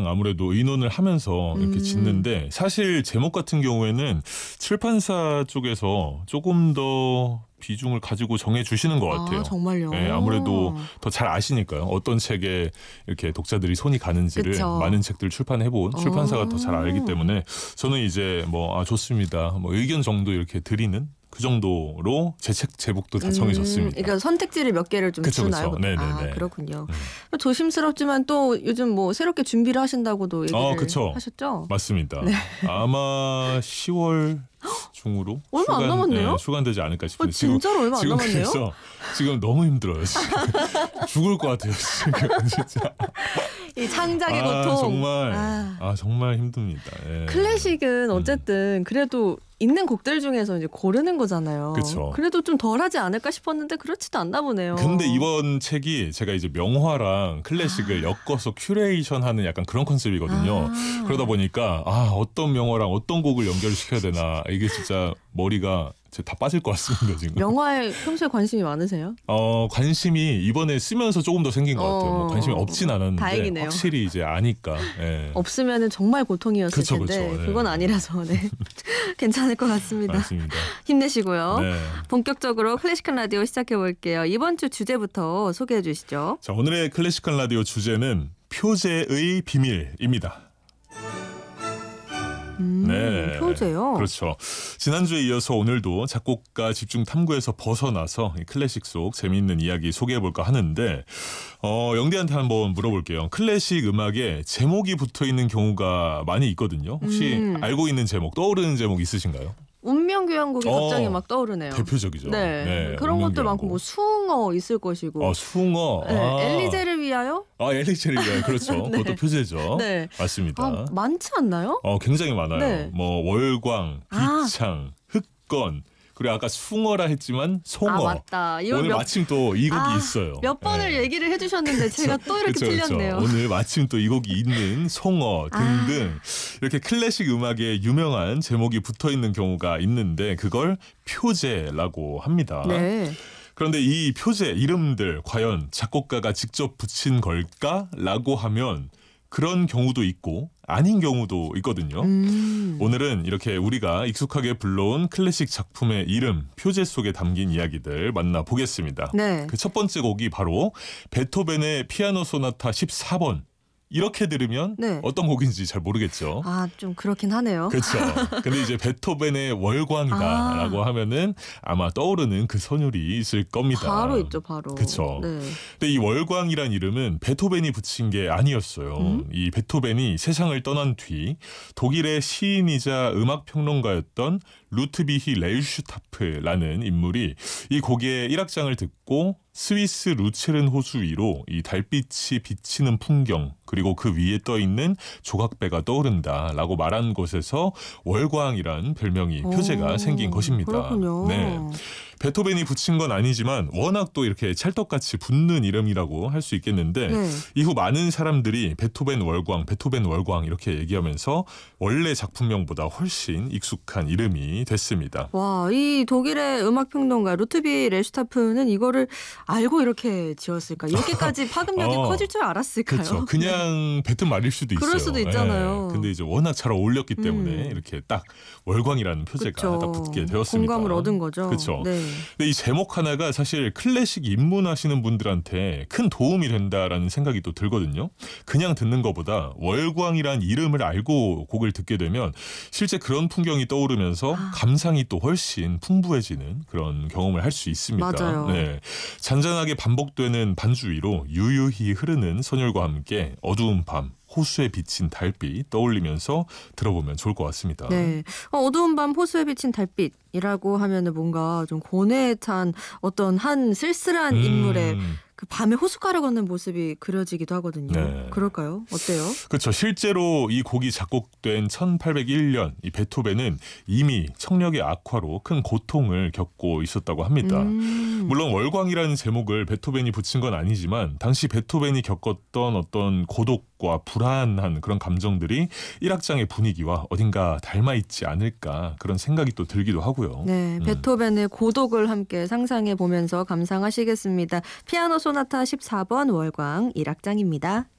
아무래도 의논을 하면서 이렇게 짓는데 사실 제목 같은 경우에는 출판사 쪽에서 조금 더 비중을 가지고 정해주시는 것 같아요. 정말요? 네, 아무래도 더 잘 아시니까요. 어떤 책에 이렇게 독자들이 손이 가는지를 그쵸. 많은 책들 출판해본 출판사가 더 잘 알기 때문에 저는 이제 좋습니다. 의견 정도 이렇게 드리는 그 정도로 제 책 제목도 다 정해졌습니다. 그러니까 선택지를 몇 개를 좀 주나요? 네네네. 그렇군요. 조심스럽지만 또 요즘 새롭게 준비를 하신다고도 얘기를 하셨죠? 맞습니다. 네. 아마 10월 중으로 얼마 안 남았네요. 수간되지 않을까 싶은데 진짜로 얼마 안 남았네요. 그래서 지금 너무 힘들어요. 지금. 죽을 것 같아요. 지금 진짜. 이 창작의 고통. 정말 힘듭니다. 예. 클래식은 어쨌든 그래도 있는 곡들 중에서 이제 고르는 거잖아요. 그쵸. 그래도 좀 덜하지 않을까 싶었는데 그렇지도 않나 보네요. 근데 이번 책이 제가 이제 명화랑 클래식을 엮어서 큐레이션하는 약간 그런 컨셉이거든요. 그러다 보니까 어떤 명화랑 어떤 곡을 연결시켜야 되나 이게 진짜 머리가 다 빠질 것 같습니다 지금. 영화에 평소에 관심이 많으세요? 관심이 이번에 쓰면서 조금 더 생긴 것 같아요. 관심이 없진 않았는데 다행이네요. 확실히 이제 아니까. 예. 없으면은 정말 고통이었을 텐데 네. 그건 아니라서 괜찮을 것 같습니다. 맞습니다. 힘내시고요. 네. 본격적으로 클래식한 라디오 시작해 볼게요. 이번 주 주제부터 소개해 주시죠. 자, 오늘의 클래식한 라디오 주제는 표제의 비밀입니다. 네, 표제요? 그렇죠. 지난주에 이어서 오늘도 작곡가 집중 탐구에서 벗어나서 클래식 속 재미있는 이야기 소개해볼까 하는데 영디한테 한번 물어볼게요. 클래식 음악에 제목이 붙어있는 경우가 많이 있거든요. 혹시 알고 있는 제목, 떠오르는 제목 있으신가요? 운명교향곡이 갑자기 막 떠오르네요. 대표적이죠. 네, 그런 것도 많고 숭어 있을 것이고. 숭어. 엘리제를 위하여? 엘리제를 위하여. 그렇죠. 네. 그것도 표제죠. 네. 맞습니다. 많지 않나요? 굉장히 많아요. 네. 월광, 비창, 흑건. 그리고 아까 숭어라 했지만 송어. 맞다. 오늘 마침 또 이 곡이 있어요. 몇 번을 얘기를 해주셨는데 제가 또 이렇게 틀렸네요. 오늘 마침 또 이 곡이 있는 송어 등등 이렇게 클래식 음악에 유명한 제목이 붙어있는 경우가 있는데 그걸 표제라고 합니다. 네. 그런데 이 표제 이름들 과연 작곡가가 직접 붙인 걸까라고 하면 그런 경우도 있고 아닌 경우도 있거든요. 오늘은 이렇게 우리가 익숙하게 불러온 클래식 작품의 이름, 표제 속에 담긴 이야기들 만나보겠습니다. 네. 그 첫 번째 곡이 바로 베토벤의 피아노 소나타 14번. 이렇게 들으면 어떤 곡인지 잘 모르겠죠. 좀 그렇긴 하네요. 그렇죠. 근데 이제 베토벤의 월광이다라고 하면은 아마 떠오르는 그 선율이 있을 겁니다. 바로 있죠, 바로. 그렇죠. 네. 근데 이 월광이란 이름은 베토벤이 붙인 게 아니었어요. 이 베토벤이 세상을 떠난 뒤 독일의 시인이자 음악평론가였던 루트비히 레일슈타프라는 인물이 이 곡의 1악장을 듣고 스위스 루체른 호수 위로 이 달빛이 비치는 풍경 그리고 그 위에 떠있는 조각배가 떠오른다라고 말한 곳에서 월광이란 별명이 표제가 생긴 것입니다. 그렇군요. 네. 베토벤이 붙인 건 아니지만 워낙 또 이렇게 찰떡같이 붙는 이름이라고 할 수 있겠는데 이후 많은 사람들이 베토벤 월광 이렇게 얘기하면서 원래 작품명보다 훨씬 익숙한 이름이 됐습니다. 와, 이 독일의 음악평론가 루트비 레슈타프는 이거를 알고 이렇게 지었을까? 이렇게까지 파급력이 커질 줄 알았을까요? 그렇죠. 그냥 뱉은 말일 수도 있어요. 그럴 수도 있잖아요. 근데 이제 워낙 잘 어울렸기 때문에 이렇게 딱 월광이라는 표제가 딱 붙게 되었습니다. 공감을 얻은 거죠. 그렇죠. 네. 근데 이 제목 하나가 사실 클래식 입문하시는 분들한테 큰 도움이 된다라는 생각이 또 들거든요. 그냥 듣는 것보다 월광이란 이름을 알고 곡을 듣게 되면 실제 그런 풍경이 떠오르면서 감상이 또 훨씬 풍부해지는 그런 경험을 할 수 있습니다. 맞아요. 네. 잔잔하게 반복되는 반주 위로 유유히 흐르는 선율과 함께 어두운 밤 호수에 비친 달빛 떠올리면서 들어보면 좋을 것 같습니다. 네, 어두운 밤 호수에 비친 달빛이라고 하면은 뭔가 좀 고뇌에 찬 어떤 한 쓸쓸한 인물의 그 밤에 호숫가를 걷는 모습이 그려지기도 하거든요. 네. 그럴까요? 어때요? 그렇죠. 실제로 이 곡이 작곡된 1801년 이 베토벤은 이미 청력의 악화로 큰 고통을 겪고 있었다고 합니다. 물론 월광이라는 제목을 베토벤이 붙인 건 아니지만 당시 베토벤이 겪었던 어떤 고독과 불안한 그런 감정들이 1악장의 분위기와 어딘가 닮아있지 않을까 그런 생각이 또 들기도 하고요. 네, 베토벤의 고독을 함께 상상해 보면서 감상하시겠습니다. 피아노 소나타 14번 월광 1악장입니다.